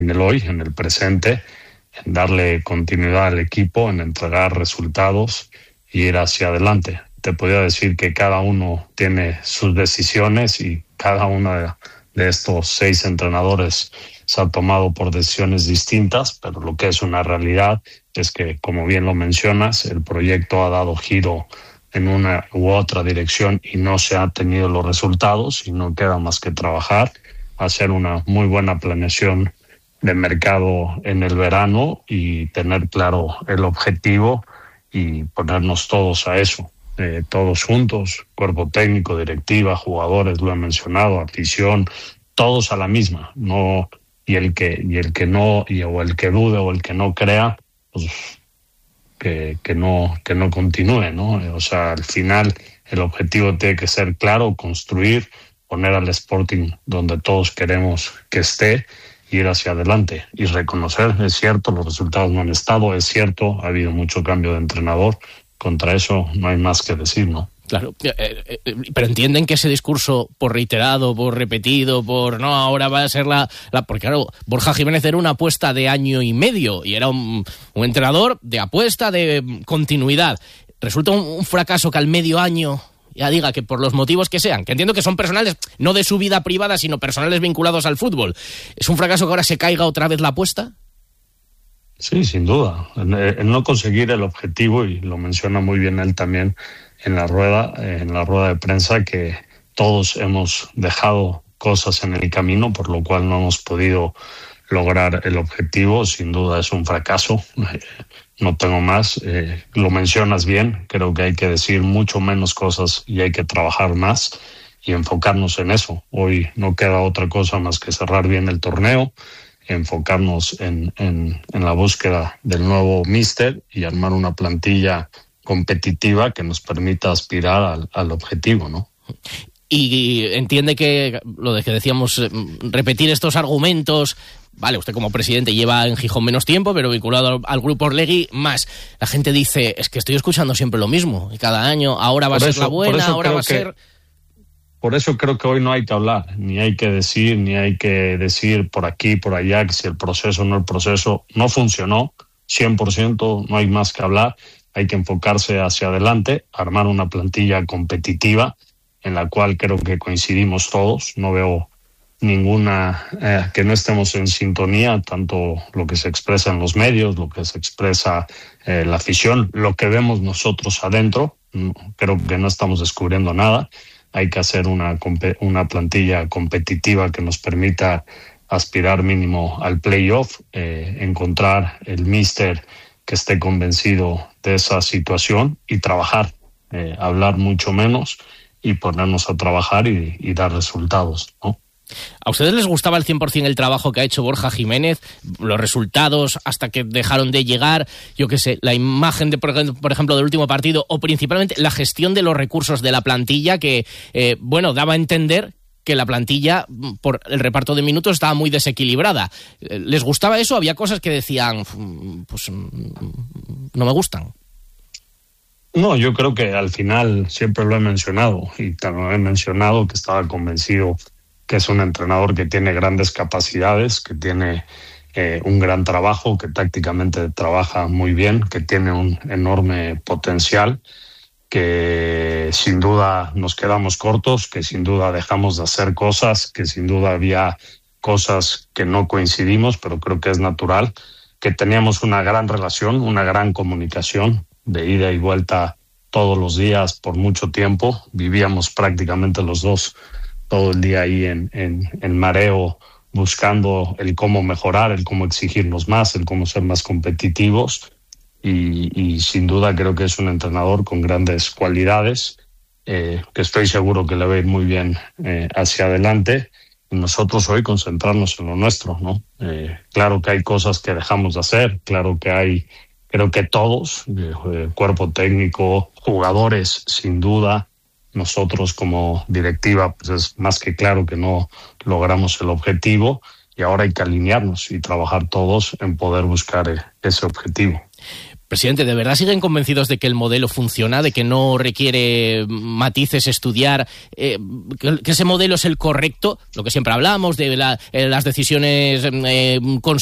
el hoy, en el presente, en darle continuidad al equipo, en entregar resultados y ir hacia adelante. Te podría decir que cada uno tiene sus decisiones y cada uno de estos 6 entrenadores se ha tomado por decisiones distintas, pero lo que es una realidad es que, como bien lo mencionas, el proyecto ha dado giro en una u otra dirección y no se han tenido los resultados y no queda más que trabajar, hacer una muy buena planeación de mercado en el verano y tener claro el objetivo y ponernos todos a eso, todos juntos, cuerpo técnico, directiva, jugadores, lo he mencionado, afición, todos a la misma, no, y el que no, o el que dude o el que no crea, pues que no continúe, ¿no? O sea, al final el objetivo tiene que ser claro, construir, poner al Sporting donde todos queremos que esté, ir hacia adelante y reconocer, es cierto, los resultados no han estado, es cierto, ha habido mucho cambio de entrenador, contra eso no hay más que decir, ¿no? Claro, pero entienden que ese discurso por reiterado, por repetido, por no, ahora va a ser porque claro, Borja Jiménez era una apuesta de año y medio y era un entrenador de apuesta, de continuidad. Resulta un fracaso que al medio año ya diga que por los motivos que sean, que entiendo que son personales, no de su vida privada, sino personales vinculados al fútbol. ¿Es un fracaso que ahora se caiga otra vez la apuesta? Sí, sin duda. El no conseguir el objetivo, y lo menciona muy bien él también en la rueda de prensa, que todos hemos dejado cosas en el camino, por lo cual no hemos podido lograr el objetivo. Sin duda es un fracaso. No tengo más. Lo mencionas bien. Creo que hay que decir mucho menos cosas y hay que trabajar más y enfocarnos en eso. Hoy no queda otra cosa más que cerrar bien el torneo, enfocarnos en la búsqueda del nuevo míster y armar una plantilla competitiva que nos permita aspirar al objetivo, ¿no? Y entiende que lo de que decíamos, repetir estos argumentos, vale, usted como presidente lleva en Gijón menos tiempo, pero vinculado al Grupo Orlegui más. La gente dice, es que estoy escuchando siempre lo mismo, y cada año, ahora va a ser la buena, ahora va a ser... Por eso creo que hoy no hay que hablar, ni hay que decir por aquí, por allá, que si el proceso no funcionó, 100%, no hay más que hablar. Hay que enfocarse hacia adelante, armar una plantilla competitiva en la cual creo que coincidimos todos. No veo ninguna que no estemos en sintonía, tanto lo que se expresa en los medios, lo que se expresa la afición, lo que vemos nosotros adentro. Creo que no estamos descubriendo nada. Hay que hacer una plantilla competitiva que nos permita aspirar mínimo al playoff, encontrar el míster que esté convencido de esa situación y trabajar, hablar mucho menos y ponernos a trabajar y dar resultados, ¿no? ¿A ustedes les gustaba al 100% el trabajo que ha hecho Borja Jiménez? Los resultados hasta que dejaron de llegar, yo qué sé, la imagen, por ejemplo, del último partido, o principalmente la gestión de los recursos de la plantilla que, daba a entender que la plantilla, por el reparto de minutos, estaba muy desequilibrada. ¿Les gustaba eso? ¿Había cosas que decían, pues no me gustan? No, yo creo que al final siempre lo he mencionado, y también he mencionado que estaba convencido que es un entrenador que tiene grandes capacidades, que tiene un gran trabajo, que tácticamente trabaja muy bien, que tiene un enorme potencial, que sin duda nos quedamos cortos, que sin duda dejamos de hacer cosas, que sin duda había cosas que no coincidimos, pero creo que es natural, que teníamos una gran relación, una gran comunicación de ida y vuelta todos los días por mucho tiempo. Vivíamos prácticamente los dos todo el día ahí en mareo, buscando el cómo mejorar, el cómo exigirnos más, el cómo ser más competitivos. Y sin duda creo que es un entrenador con grandes cualidades, que estoy seguro que le va a ir muy bien hacia adelante. Y nosotros hoy concentrarnos en lo nuestro, ¿no? Claro que hay cosas que dejamos de hacer, claro que creo que todos, cuerpo técnico, jugadores, sin duda. Nosotros como directiva, pues es más que claro que no logramos el objetivo y ahora hay que alinearnos y trabajar todos en poder buscar ese objetivo. Presidente, ¿de verdad siguen convencidos de que el modelo funciona, de que no requiere matices estudiar, que ese modelo es el correcto? Lo que siempre hablamos de las decisiones